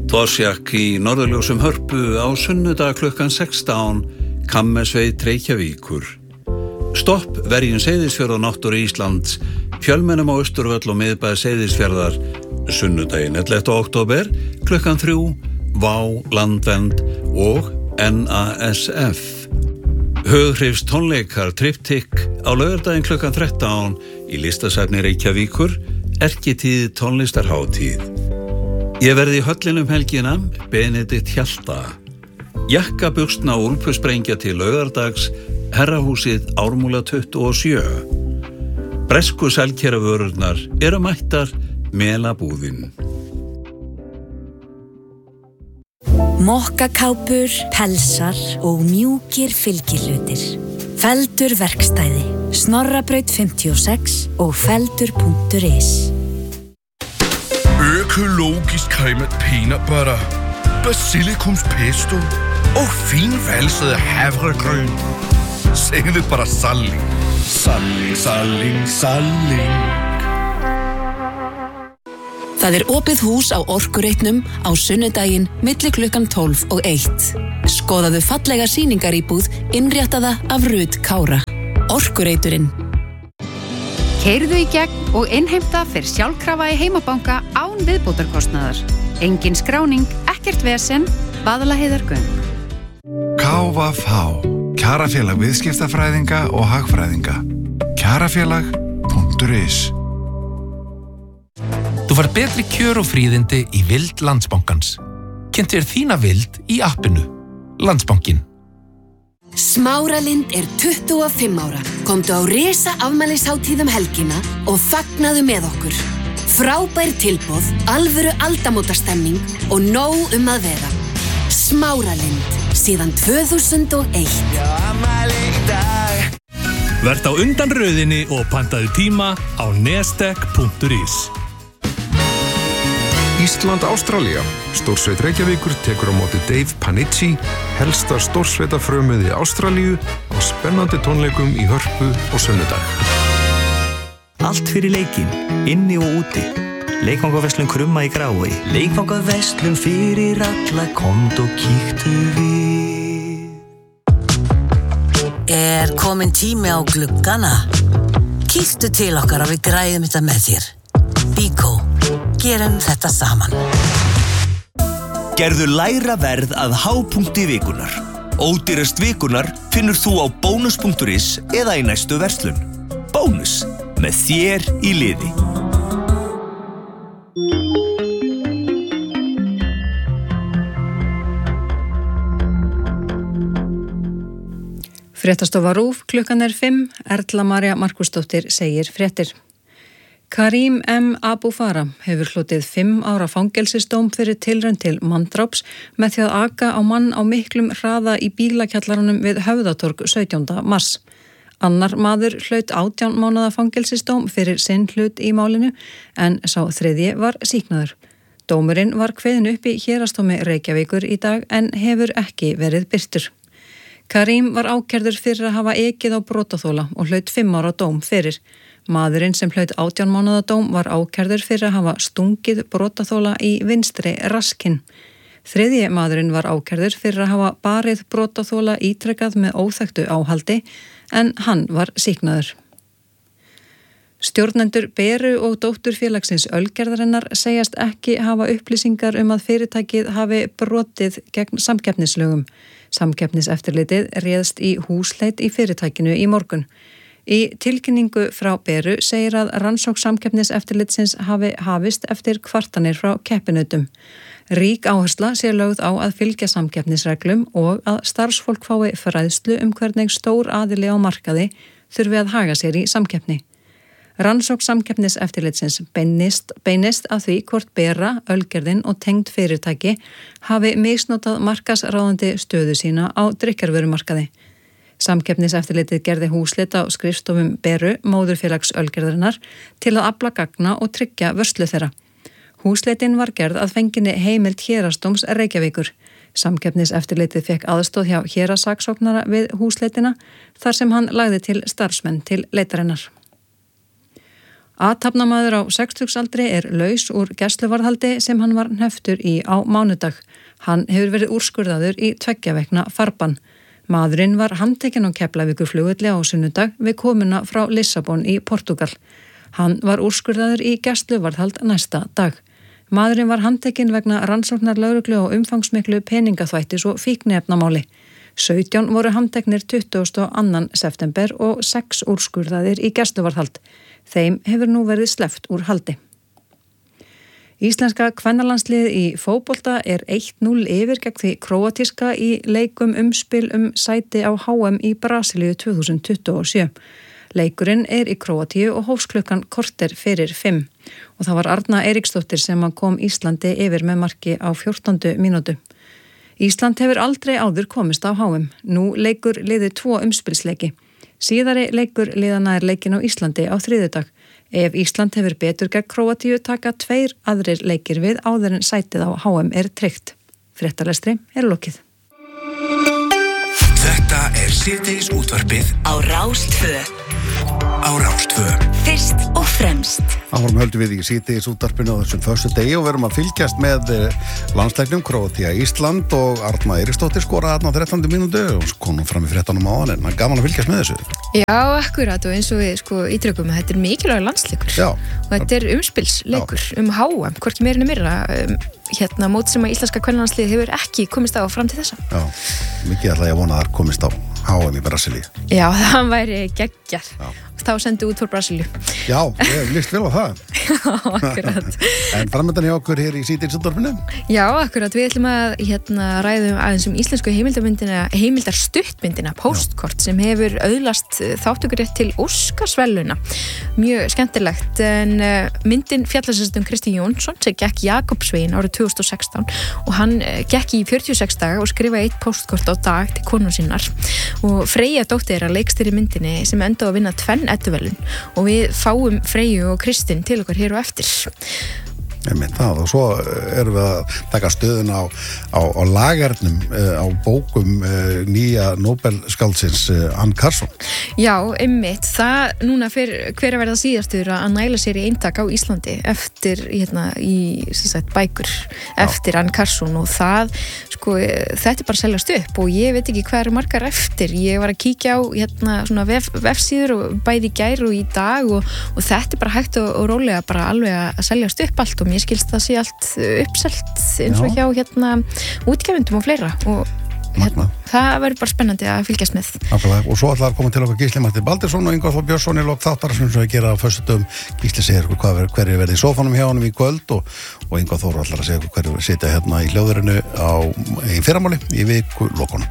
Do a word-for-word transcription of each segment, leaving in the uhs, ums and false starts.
Dvorsjak í norðurljósum Hörpu á sunnudag klukkan sextán, Kammesveit Reykjavíkur. Stopp verjun Seyðisfjörð og náttúru Íslands, fjölmennum á Austurvöll og miðbæ Seyðisfjarðar, sunnudaginn ellefta október, klukkan þrjú, Vá, Landvernd og N A S F. Hughrifs tónleikar Triptych á laugardaginn klukkan þrettán í listasafni Reykjavíkur, erkitíð tónlistarhátíð. Ég verði í höllinum helgina, Benedikt Hjalta. Jakkabuxna og úlpusprengja til laugardags, Herrahúsið Ármúla tuttugu og sjö. Bresku selkeravörurnar eru mættar Melabúðin. Mokkakápur, pelsar og mjúkir fylgihlutir. Feldur verkstæði, Snorrabraut fimmtíu og sex og feldur punktur is. Økologisk cremet peanut butter, basilikumspesto og finvalset havregryn. Segðu bara salling. Salling, salling, salling. Það er opið hús á Orkureitnum á sunnudaginn milli klukkan tólf og eitt. Skoðaðu fallega sýningaríbúð innréttaða af Rut Kára. Orkureiturinn. Keyrðu í gegn og innheimta fyrir sjálfkrafa í heimabanka án viðbótarkostnaðar. Engin skráning, ekkert vesen, Vaðlaheiðargöng. K V H, Kjarafélag viðskiptafræðinga og hagfræðinga. Kjarafélag punktur is. Þú fær betri kjör og fríðindi í vild Landsbankans. Kynntu þér þína vild í appinu. Landsbankinn. Smáralind er tuttugu og fimm ára. Komdu á risa afmælishátíð um helgina og fagnaðu með okkur. Frábær tilboð, alvöru aldamótastemning og nóg um að vera. Smáralind, síðan tvö þúsund og eitt. Já, afmæli í dag. Verð á undan röðinni og pantaðu tíma á nestek punktur is. Ísland-Ástralía. Stórsveit Reykjavíkur tekur á móti Dave Panici, helsta stórsveitafrömuði Ástralíu á spennandi tónleikum í Hörpu og sunnudag. Allt fyrir leikinn, inni og úti. Leikvangaverslun Krumma í Grái. Leikvangaverslun fyrir alla, komdu og kíktu við. Er komin tími á gluggana? Kíktu til okkar og við græðum þetta með þér. Bíkó. Gerum þetta saman. Gerðu lægra verð að hápunkti vikunar. Ódýrast vikunar finnur þú á bónus punktur is eða í næstu verslun. Bónus, með þér í liði. Fréttastofa RÚV, klukkan er fimm, Erla María Markúsdóttir segir fréttir. Karim M. Abu Farah hefur hlotið fimm ára fangelsisdóm fyrir tilraun til manndráps með því að aka á mann á miklum hraða í bílakjallaranum við Höfðatorg sautjánda mars. Annar maður hlaut átján mánaða fangelsisdóm fyrir sinn hlut í málinu en sá þriðji var sýknaður. Dómurinn var kveðinn upp í héraðsdómi Reykjavíkur í dag en hefur ekki verið birtur. Karim var ákærður fyrir að hafa ekið á brotaþola og hlaut fimm ára dóm fyrir. Maðurinn sem hlaut átján mánaða dóm var ákærður fyrir að hafa stungið brotaþola í vinstri raskinn. Þriðji maðurinn var ákærður fyrir að hafa barið brotaþola ítrekað með óþekktu áhaldi en hann var sýknaður. Stjórnendur Beru og dótturfélagsins Ölgerðarinnar segjast ekki hafa upplýsingar um að fyrirtækið hafi brotið gegn samkeppnislögum. Samkeppniseftirlitið réðst í húsleit í fyrirtækinu í morgun. Í tilkynningu frá Beru segir að rannsókn samkeppniseftirlitsins hafi hafist eftir kvartanir frá keppinautum. Rík áhersla sé lögð á að fylgja samkeppnisreglum og að starfsfólk fái fræðslu um hvernig stór aðili á markaði þurfi að haga sér í samkeppni. Rannsókn samkeppniseftirlitsins beinist, beinist að því hvort Bera, Ölgerðin og tengd fyrirtæki hafi misnotað markaðsráðandi stöðu sína á drykkjarvörumarkaði. Samkeppniseftirlitið gerði húsleit á skrifstofum Beru, móðurfélags Ölgerðarinnar, til að afla gagna og tryggja vörslu þeirra. Húsleitin var gerð að fenginni heimild héraðsdóms Reykjavíkur. Samkeppniseftirlitið fekk aðstoð hjá héraðssaksóknara við húsleitina þar sem hann lagði til starfsmenn til leitarinnar. Athafnamaður á sextugsaldri er laus úr gæsluvarðhaldi sem hann var hneftur í á mánudag. Hann hefur verið úrskurðaður í tveggja vegna farbann. Maðurinn var handtekinn á Keflavíkurflugvelli á sunnudag við komuna frá Lissabon í Portúgal. Hann var úrskurðaður í gæsluvarðhald næsta dag. Maðurinn var handtekinn vegna rannsóknar lögreglu og umfangsmiklu peningaþvættis og fíkniefnamáli. sautján voru handteknir tuttugasta og annan september og sex úrskurðaðir í gæsluvarðhald. Þeim hefur nú verið sleppt úr haldi. Íslenska kvennalandsliðið í fótbolta er eitt núll yfir gegn því króatíska í leikum umspil um sæti á H M í Brasilíu tvö þúsund tuttugu og sjö. Leikurinn er í Króatíu og hófst klukkan korter fyrir fimm og það var Arna Eiríksdóttir sem kom Íslandi yfir með marki á fjórtándu mínútu. Ísland hefur aldrei áður komist á H M. Nú leikur liðið tvo umspilsleiki. Síðari leikur liðana er leikin á Íslandi á þriðjudag. Ef Ísland hefur betur gegn Króatíu taka tveir aðrir leikir við áður en sætið á H M er tryggt. Fréttalestri er lokið. Þetta er síðdegis útvarpið á Rás tvö. Á Rás tvö. Fyrst og fremst. Áfram höldum við í síðdegis útvarpinu á þessum föstudegi og verum að fylgjast með landsleiknum Króatía Ísland og Arna Eiríksdóttir skoraði þarna á þrettándu mínútu og kom hún fram í fréttunum áðan en það er gaman að fylgjast með þessu. Já, akkurat og eins og við sko ítrökum að þetta er mikilvægur landsleikur. Já. Og þetta er umspilsleikur Já. um H M, hvorki meira en meira um, hérna mót sem að íslenska kvennalandsliðið hefur ekki komist á fram til þessa. Já, mikið ætla ég að vona að það komist á H M í Brasilíu. Já, það væri geggjar. Þá sendi út fór Brasilíu. Já, ég hef lýst vel á það. Já, akkurat. En framöndan hjá okkur hér í síðdegis útvarpinu? Já, akkurat. Við ætlum að hérna ræðum aðeins um íslensku heimildarmyndina, heimildarstuttmyndina Postkort sem hefur öðlast þáttökurétt til Óskarsverðlauna. Mjög skemmtilegt en myndin fjallarsast um Kristi Jónsson sem gekk Jakobsveginn árið tvö þúsund og sextán og hann gekk í fjörutíu og sex daga og skrifaði eitt postkort á dag til konu sinnar og Freyja dóttir er leikstýri myndinni sem endaði að vinna tvenn edduverðlaun og við fáum Freyju og Kristin til okkar hér og eftir. Ég mynd það og svo erum við að taka stöðun á, á, á lagernum á bókum nýja Nobelskáldsins Anne Carson. Já, einmitt. Það núna fyrir hver að verða síðastur að næla sér í eintak á Íslandi eftir hérna í sem sagt, bækur eftir Já. Anne Carson og það sko, þetta er bara að seljast upp og ég veit ekki hvað eru margar eftir. Ég var að kíkja á hérna svona vef, vefsíður og bæði í gær og í dag og, og þetta er bara hægt og, og rólega bara alveg að seljast upp allt og mér skilst það sé allt uppselt eins og hjá hérna útgefendum og fleira og hérna, það verður bara spennandi að fylgjast með. Nákvæmlega. Og svo ætlar að koma til okkur Gísli Matti Baldursson og Ingvar Þór Björnsson í lok þáttar sem við gera á föstudögum. Gísli segir hvað ver, hverju verði í sófanum hjá honum í kvöld og, og Ingvar Þór ætlar að segja hverju sitja hérna í hljóðverinu á, í fyrramáli í viku lokunum.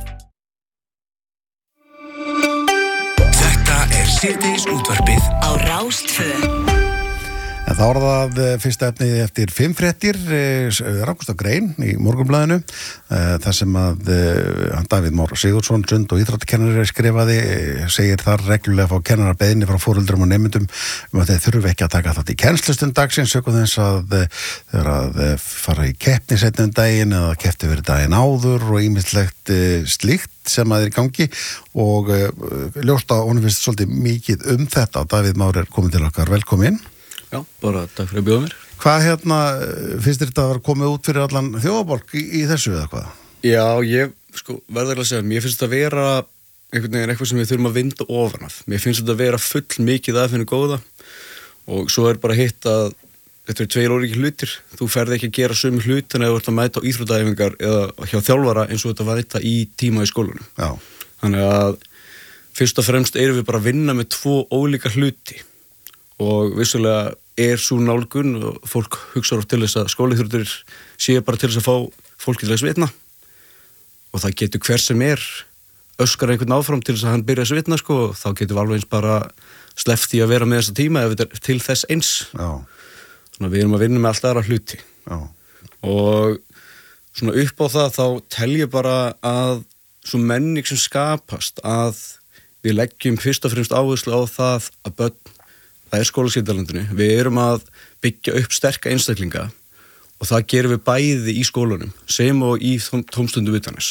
Þetta er síðdegis útvarpið á Rás tvö. En þá er það fyrsta efnið eftir fimm fréttir, Rákust á Grein í Morgunblaðinu, þar sem að Davíð Már Sigurðsson, sund- og íþróttakennari skrifaði, segir þar reglulega fá kennarar beiðni frá foreldrum og nemendum um að þeir þurfi ekki að taka þátt í kennslustund dagsins, sökum þess að þeir að fara í keppni seinni um daginn eða keppti verið daginn áður og ýmislegt slíkt sem að er í gangi og ljóst að honum finnst svolítið mikið um þetta. Davíð Már er komin til okkar, velkomin. Já, bara takk fyrir að bjóða mér. Hvað hérna, finnst þér þetta að vera komið út fyrir allan þjóðaborg í, í þessu eða hvað? Já, ég, sko, verður að segja, mér finnst þetta að vera einhvern veginn eitthvað sem við þurfum að vinda ofan af. Mér finnst þetta að vera full mikið af henni góða og svo er bara hitt að þetta er tveir ólíkir hlutir. Þú ferð ekki að gera sömu hlutin eða þú ert að mæta á íþróttaæfingar eða hjá þjálfara eins og þetta var þetta í tíma í skólanum. Já. Þannig að fyrst og fremst erum við bara að vinna með tvo ólíka hluti. Og vissulega er svo nálgun og fólk hugsa til þess að skólaíþróttir séu bara til þess að fá fólki til að svitna og það getur hver sem er öskar einhvern áfram til þess að hann byrja að svitna sko, og þá getur við alveg eins bara sleppt í að vera með þessa tíma ef þetta er til þess eins. Já. Þannig að við erum að vinna með allt aðra hluti. Já. Og svona upp á það þá tel ég bara að svo menning sem skapast að við leggjum fyrst og fremst áherslu á það að börn það er skólaskyldalandinu. Við erum að byggja upp sterka einstaklinga og það gerum við bæði í skólanum sem og í tómstundu utanins.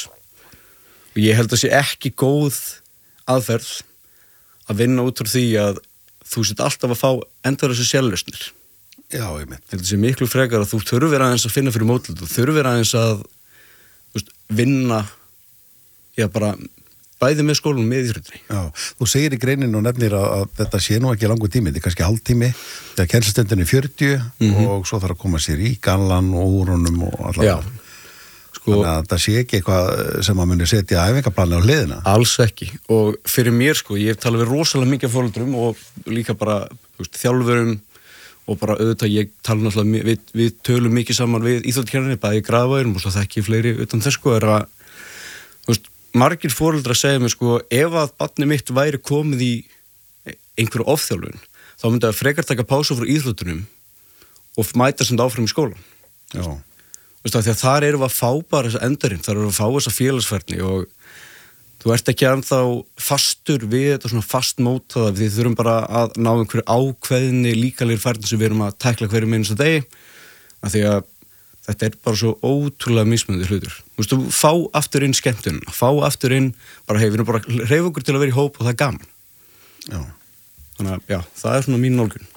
Og ég held að sé ekki góð aðferð að vinna út frá því að þú sitt alltaf að fá endur þessi sjálflausnir. Já, ég mynd. Þetta sé miklu frekar að þú þurfir aðeins að finna fyrir mótlut, þú þurfir aðeins að veist, vinna, já bara bæði með skólum með íþróttinni. Já, þú segir í greininu og nefnir að, að þetta sé nú ekki langur tími, þetta er kannski hálftími, þegar kennslustundin er fjörutíu mm-hmm. og svo þarf að koma sér í gallan og úrunum og allavega. Já. Sko, þannig að það sé ekki eitthvað sem að muni setja æfingarplanið á hliðina. Alls ekki og fyrir mér sko, ég hef talað við rosalega mikið af foreldrum og líka bara veist, þjálfurum og bara auðvitað ég tala náttúrulega, við, við tölum mikið saman við íþróttakennarinn, bæði grafaðurum og svo þekki fleiri utan þess sko er að veist, margir foreldrar segja mér sko, ef að barnið mitt væri komið í einhverju ofþjálfun, þá myndi að frekar taka pásu frá íþróttunum og mæta sem áfram í skólan. Já. Því að þar erum við að fá bara þessa endurinn, þar erum við að fá þessa félagsfærni og þú ert ekki ennþá fastur við þetta svona fastmótaða, við þurfum bara að ná einhverju ákveðni líkalegir færni sem við erum að tækla hverju minnsta degi, af því að þetta er bara svo ótrúlega mismunandi hlutur. Þú veist, þú fá aftur inn skemmtunum, fá aftur inn, bara hei, við erum bara að hreyfa okkur til að vera í hóp og það er gaman. Já. Þannig að, já, það er svona mín nálgun.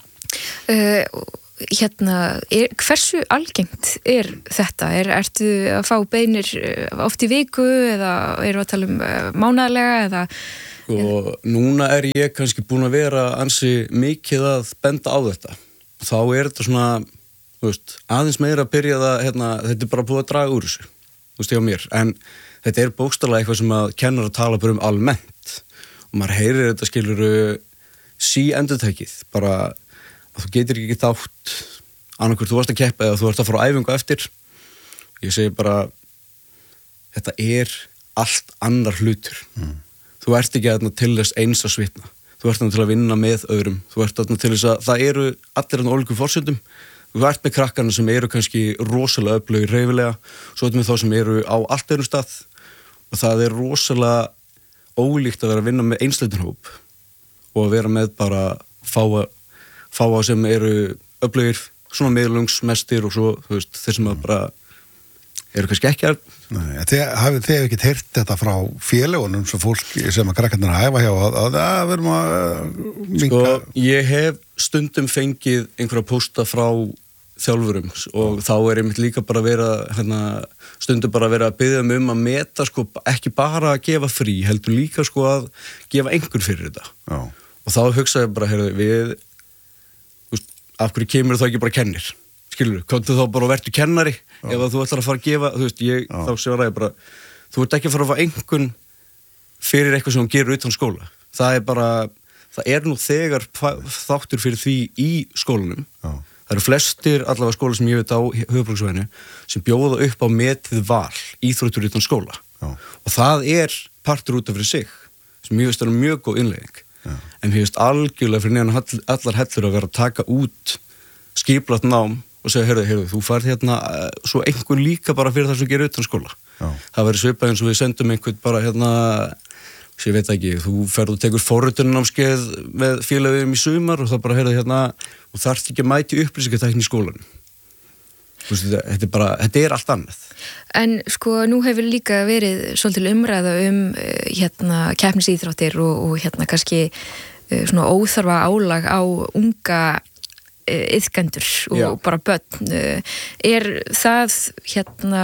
Uh, Hérna, er, hversu algengt er þetta? Er, ertu að fá beinir oft í viku eða eru að tala um uh, mánaðarlega eða? Og núna er ég kannski búin að vera ansi mikið að benda á þetta. Þá er þetta svona, þú veist, aðeins meira að byrja það, hérna, þetta er bara búið að draga úr þessu, þú veist, ég á mér. En þetta er bókstaflega eitthvað sem að kennar að tala bara um almennt. Og maður heyrir þetta skiluru sí endurtækið, bara þú getur ekki þátt annarkvort þú varst að keppa eða þú varst að fara á æfingu eftir. Ég segi bara þetta er allt annar hlutur. Mm. Þú ert ekki að til þess eins að svitna. Þú ert að til að vinna með öðrum. Þú ert að til þess að það eru allir að ólíkum forsendum. Þú ert með krakkarna sem eru kannski rosalega öflugir hreyfilega, svo erum við þá sem eru á allt öðrum stað og það er rosalega ólíkt að vera að vinna með einsleitinhóp og að vera með bara fáa fáa sem eru öflugir, svona miðlungsmestir og svo, þú veist, þeir sem að bara eru kannski ekki að... Nei, þið hafið þið ekkert heyrt þetta frá félagunum sem fólk sem að krakkarnir að æfa hjá að, að, að verðum að minka... Sko, ég hef stundum fengið einhverja pósta frá þjálfurum og þá er einmitt líka bara að vera, hérna, stundum bara að vera að biðja um að meta, sko, ekki bara að gefa frí, heldur líka, sko, að gefa einhver fyrir þetta. Já. Og þá hugsaði ég bara, heyrðu, við af hverju kemur þú ekki bara kennir, skilur, komdu þá bara og vertu kennari Já. Ef þú ætlar að fara að gefa, þú veist, ég, þá svaraði bara, þú ert ekki að fara að fá einhvern fyrir eitthvað sem hún gerur utan skóla, það er bara, það er nú þegar þáttur fyrir því í skólanum, Já. Það eru flestir allavega skóla sem ég veit á höfuðborgarsvæðinu sem bjóða upp á metið val, íþróttur utan skóla Já. Og það er partur út af fyrir sig, sem ég veist er mjög góð innlegging. Já. En mér finnst algjörlega fyrir neðan allar hellur að vera að taka út skipulagt nám og segja, heyrðu, heyrðu, þú færð hérna svo einhvern líka bara fyrir það sem gerir utan skóla. Já. Það verður svipað eins og við sendum einhvern bara hérna, sem ég veit ekki, þú ferð og tekur forritunarnámskeið með félagum í sumar og það bara, heyrðu, hérna, og þarft ekki að mæti upplýsingatækni í skólanum. Þetta er bara, þetta er allt annað. En sko, nú hefur líka verið svolítið umræða um hérna keppnisíþróttir og, og hérna kannski svona óþarfa álag á unga iðkendur og Já. Bara börn. Er það hérna,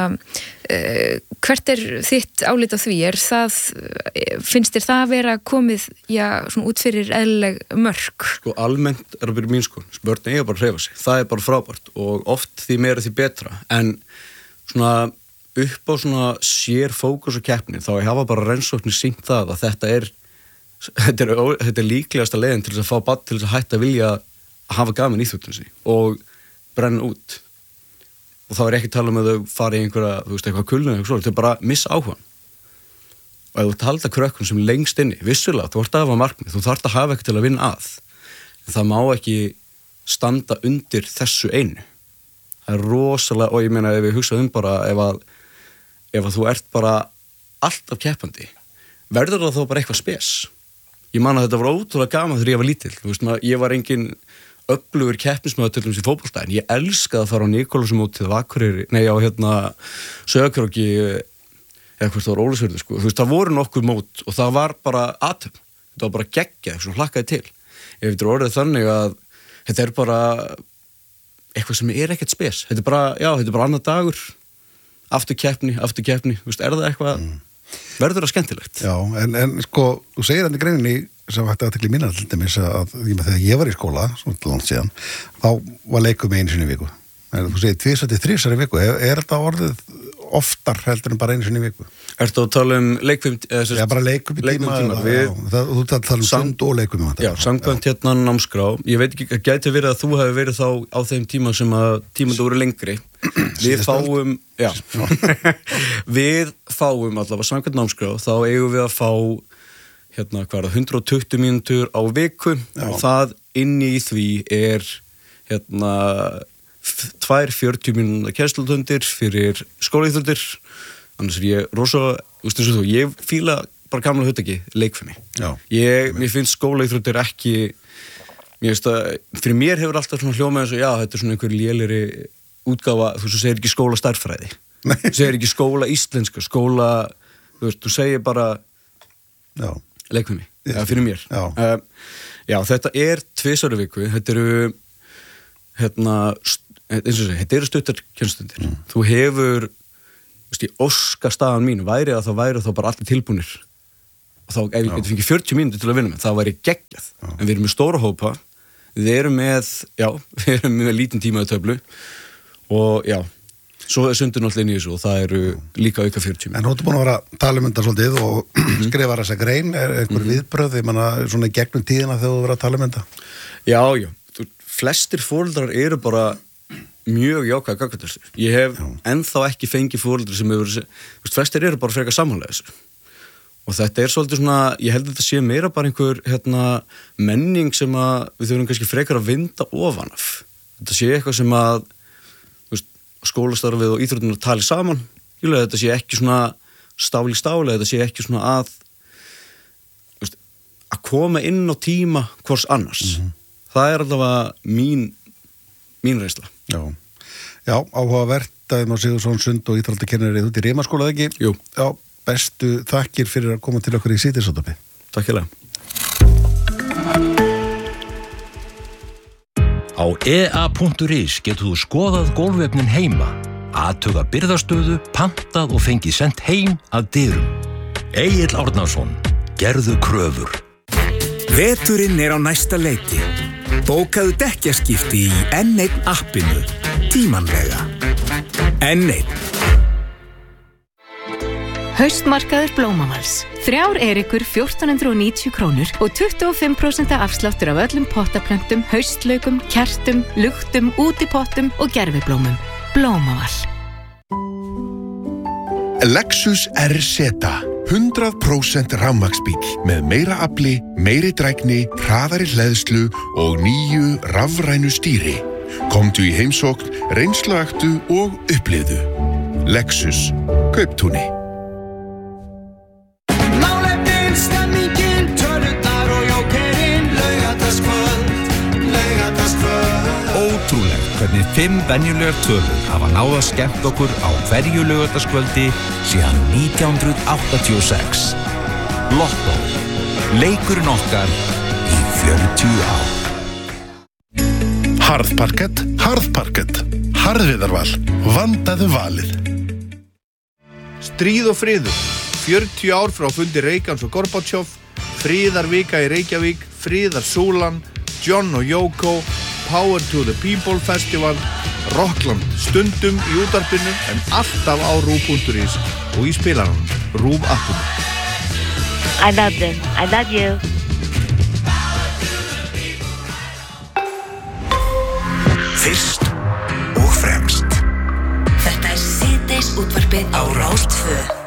hvert er þitt álit á því? Er það, finnst þér það að vera komið, já, svona út fyrir eðlileg mörk? Sko, almennt er að byrja mín sko, börn eiga bara að hreyfa sig, það er bara frábært og oft því meira því betra, en svona upp á svona sér fókus og keppni, þá hafa bara rannsóknir sýnt það að þetta er, þetta er, þetta er líklegasta leiðin til þess að fá barn til þess að hætta að vilja að hafa gaman íþróttunum sig og brenna út og þá er ekki að tala um að þau fara í einhverja, þú veist, eitthvað kulnu eitthvað svona, þau bara missa áhugan og ef þú talda krökkun sem lengst inni vissulega, þú ert að hafa markmið, þú þarft að hafa eitthvað til að vinna að en það má ekki standa undir þessu einu það er rosalega, og ég meina ef við hugsaðum bara ef að, ef að þú ert bara alltaf keppandi verður það þá bara eitthvað spes ég man að þetta var ótrúlega gaman þegar ég var lítill, þú veist maður, ég var engin öflugur keppnismöður til dæmis í fótbolta en ég elskaði að fara á Nikolásarmótið á Akureyri, nei á hérna Sauðárkróki eða hvort það var Ólafsfjörður sko, þú veist það voru nokkur mót og það var bara athöfn, þetta var bara geggjað, svona hlakkaði til ef þetta er orðið þannig að þetta er bara eitthvað sem er ekkert spes, þetta er bara, já, þetta er bara annar dagur, aftur keppni, aftur keppni, þú veist, er það eitthvað, mm. verður það skemmtilegt? Já, en, en sko, þú segir hann í greininni sem hætti að tekla í minna til dæmis að þegar ég var í skóla, svona langt síðan, þá var leikum einu sinni í viku. En þú segir tvisvar til þrisvar í viku, er, er þetta orðið oftar heldur en bara einu sinni í viku? Ertu að tala um leikum... Já, bara leikum í tíma, tíma við, já, það, þú tala um sund og leikum í tíma. Já, samkvæmt hérna námskrá, ég veit ekki, gæti verið að þú hefur verið þá á þeim tíma sem að tímandu voru lengri. Við fáum, já, við fáum allavega samkvæmt námskrá, þá eigum við að fá hérna, hvað er það, hundrað og tuttugu mínútur á viku já. Og það inni í því er hérna tvær fjörutíu mínútur kennslutundir fyrir skólaíþróttir. Annars er ég rosa, þú veist eins og þú, ég fíla bara gamla hugtaki, leikfimi. Já. Ég, mér finnst skólaíþróttir ekki, mér veist að, fyrir mér hefur alltaf svona hljómað eins og, já, þetta er svona einhver lélegri útgáfa, þú veist, þú segir ekki skóla stærðfræði. Þú segir ekki skóla íslenska, skóla, þú veist, þú segir bara já. Leikfimi, ja, fyrir mér. Já. Uh, já, þetta er tvisvar í viku, þetta eru, hérna, eins og segir, þetta eru stuttar kennslutundir. Mm. Þú hefur í óska staðan mín væri að þá væri þá bara allir tilbúnir og þá ef ég geti fengið fjörutíu mínútur til að vinna með þá væri geggjað, já. En við erum með stóra hópa við erum með, já við erum með lítinn tíma í töflu og já, svo er sundur náttúrulega inn í þessu og það eru líka auka fjörutíu mínútur. En þú ert búin að vera að tala um þetta svolítið og skrifa þessa grein, er einhver mm-hmm. viðbröð, ég manna svona gegnum tíðina þegar þú verið að tala um þetta? Já, já, þú, flestir foreldrar eru bara mjög jákvæða gagnvart þessu. Ég hef já. Ennþá ekki fengið foreldrar sem hefur, þú veist, flestir eru bara frekar sammála þessu. Og þetta er svolítið svona, ég held að þetta sé meira bara einhver hérna, menning sem að við þurfum kannski frekar að vinda ofan af. Þetta sé eitthvað sem að þú veist, skólastarfið og íþróttunar tali saman. Ég vil að þetta sé ekki svona stál í stál, þetta sé ekki svona að þú veist, að koma inn á tíma hvors annars. Mm-hmm. Það er allavega mín mín reynsla. Já, já áhugavert að Már Sigurðsson sund og íþróttakennari út í Rimaskóla, ekki? Jú. Já, bestu þakkir fyrir að koma til okkur í Síðdegisútvarpið. Takk hérlega. Á e a punktur is getur þú skoðað gólfefnin heima, athuga birgðastöðu, pantað og fengið sent heim að dyrum. Egill Árnason, gerðu kröfur. Veturinn er á næsta leiti. Bókaðu dekkjaskipti í N einn appinu, tímanlega. N einn. Haustmarkaður Blómavals. Þrjár erikur fjórtán hundruð og níutíu krónur og tuttugu og fimm prósent afsláttur af öllum pottaplöntum, haustlaukum, kertum, luktum, útipottum og gerviblómum. Blómaval. Lexus R Z. hundrað prósent rafmagnsbíll með meira afli, meiri drægni, hraðari hleðslu og nýju rafrænu stýri. Komdu í heimsókn, reynsluaktu og upplifðu. Lexus. Kauptúni. Málefnin, stemmingin, tölurnar og jókerinn, laugardagskvöld, laugardagskvöld. Ótrúlegt hvernig fimm venjulegar tölur hafa náð að skemmt okkur á hverju laugardagskvöldi síðan nítján hundruð áttatíu og sex. Lotto. Leikurinn okkar í fjörutíu ár. Harðparkett, harðparkett. Harðviðarval. Vandaðu valið. Stríð og friður. fjörutíu ár frá fundi Reagans og Gorbachev, friðarvika í Reykjavík, friðarsúlan, John og Yoko, Power to the People Festival, Rockland stundum í útvarpinu en alltaf á rúv punktur is og í spilaranum, Rúv appinu. I love them. I love you. Fyrst og fremst. Þetta er Síðdegisútvarpið á Rás tvö.